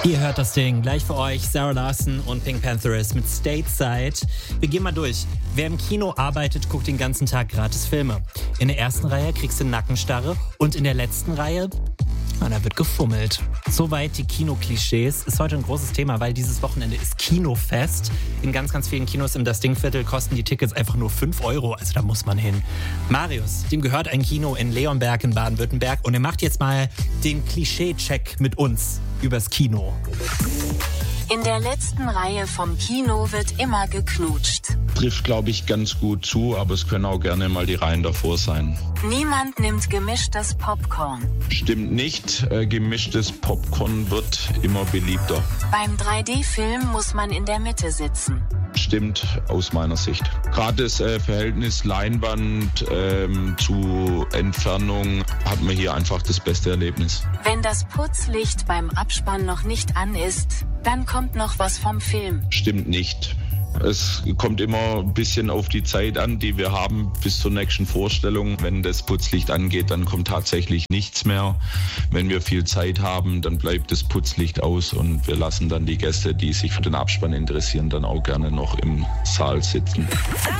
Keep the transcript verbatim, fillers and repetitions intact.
Ihr hört das Ding. Gleich für euch Sarah Larson und Pink Pantheress mit Stateside. Wir gehen mal durch. Wer im Kino arbeitet, guckt den ganzen Tag gratis Filme. In der ersten Reihe kriegst du Nackenstarre und in der letzten Reihe, na, da wird gefummelt. Soweit die Kinoklischees. Ist heute ein großes Thema, weil dieses Wochenende ist Kinofest. In ganz, ganz vielen Kinos im Das Ding-Viertel kosten die Tickets einfach nur fünf Euro. Also da muss man hin. Marius, dem gehört ein Kino in Leonberg in Baden-Württemberg. Und er macht jetzt mal den Klischee-Check mit uns übers Kino. In der letzten Reihe vom Kino wird immer geknutscht. Trifft, glaube ich, ganz gut zu, aber es können auch gerne mal die Reihen davor sein. Niemand nimmt gemischtes Popcorn. Stimmt nicht. Äh, gemischtes Popcorn wird immer beliebter. Beim drei D-Film muss man in der Mitte sitzen. Stimmt aus meiner Sicht. Gerade das äh, Verhältnis Leinwand ähm, zu Entfernung hat man hier einfach das beste Erlebnis. Wenn das Putzlicht beim Abspann noch nicht an ist, dann kommt noch was vom Film. Stimmt nicht. Es kommt immer ein bisschen auf die Zeit an, die wir haben bis zur nächsten Vorstellung. Wenn das Putzlicht angeht, dann kommt tatsächlich nichts mehr. Wenn wir viel Zeit haben, dann bleibt das Putzlicht aus und wir lassen dann die Gäste, die sich für den Abspann interessieren, dann auch gerne noch im Saal sitzen.